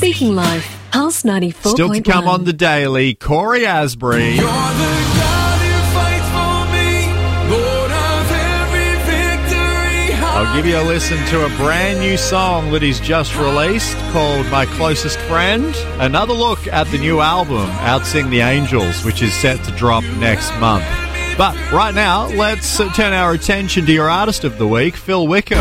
Speaking Life, Pulse 94.1. Still to come on the Daily, Corey Asbury. You're the God who fights for me, Lord of every victory. I'll give you a listen to a brand new song that he's just released called My Closest Friend. Another look at the new album, Outsing the Angels, which is set to drop next month. But right now, let's turn our attention to your artist of the week, Phil Wickham.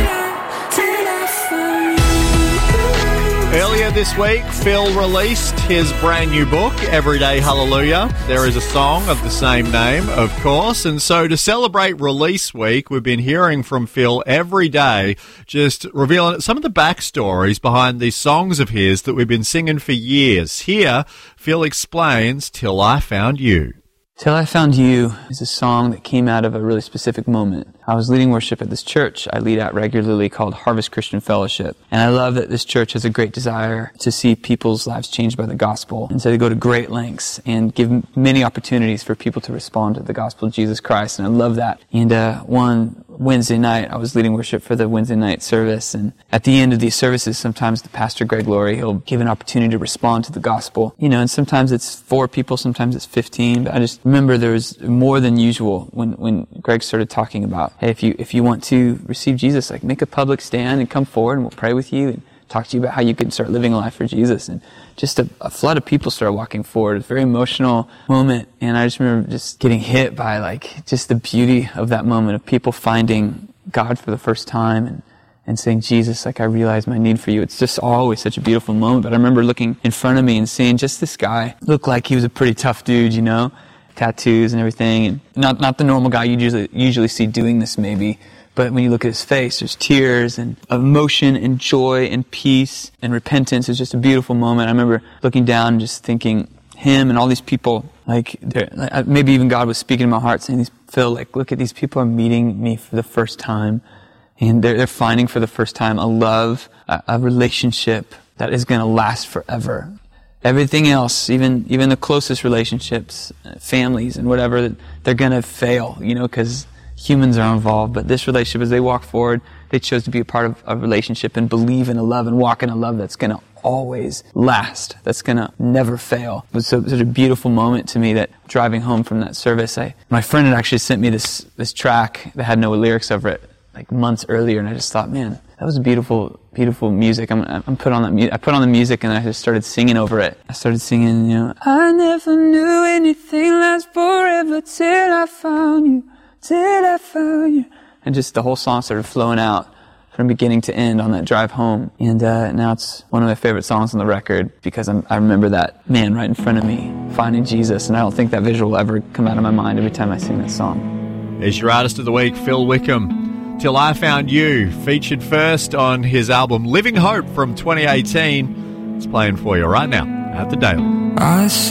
Earlier this week, Phil released his brand new book, Everyday Hallelujah. There is a song of the same name, of course. And so to celebrate release week, we've been hearing from Phil every day, just revealing some of the backstories behind these songs of his that we've been singing for years. Here, Phil explains Till I Found You. Till I Found You is a song that came out of a really specific moment. I was leading worship at this church I lead at regularly called Harvest Christian Fellowship. And I love that this church has a great desire to see people's lives changed by the gospel. And so they go to great lengths and give many opportunities for people to respond to the gospel of Jesus Christ. And I love that. And one Wednesday night, I was leading worship for the Wednesday night service. And at the end of these services, sometimes the pastor, Greg Laurie, he'll give an opportunity to respond to the gospel. You know, and sometimes it's 4 people, sometimes it's 15. But I just remember there was more than usual when Greg started talking about, hey, if you want to receive Jesus, like make a public stand and come forward and we'll pray with you and talk to you about how you can start living a life for Jesus. And just a flood of people started walking forward. It was a very emotional moment. And I just remember just getting hit by like just the beauty of that moment of people finding God for the first time and saying, Jesus, like I realize my need for you. It's just always such a beautiful moment. But I remember looking in front of me and seeing just this guy look like he was a pretty tough dude, you know, tattoos and everything. And not the normal guy you usually see doing this maybe. But when you look at his face, there's tears and emotion and joy and peace and repentance. It's just a beautiful moment. I remember looking down and just thinking, him and all these people, like maybe even God was speaking in my heart saying, Phil, like look at these people are meeting me for the first time. And they're finding for the first time a love, a relationship that is going to last forever. Everything else, even the closest relationships, families and whatever, they're going to fail, you know, because humans are involved. But this relationship, as they walk forward, they chose to be a part of a relationship and believe in a love and walk in a love that's going to always last, that's going to never fail. It was such a beautiful moment to me that driving home from that service, my friend had actually sent me this track that had no lyrics over it like months earlier, and I just thought, man, that was beautiful, beautiful music. I put on the music and I just started singing over it. I started singing, you know, I never knew anything lasts forever till I found you. Till I found you. And just the whole song started flowing out from beginning to end on that drive home. And now it's one of my favorite songs on the record because I remember that man right in front of me finding Jesus, and I don't think that visual will ever come out of my mind every time I sing that song. Here's your artist of the week, Phil Wickham. Till I Found You, featured first on his album Living Hope from 2018. It's playing for you right now at The Daily.